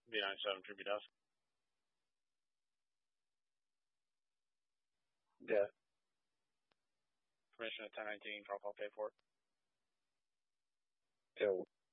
B97 Tribute Desk. Yeah. Permission at 1019, drop off pay for it. Yo.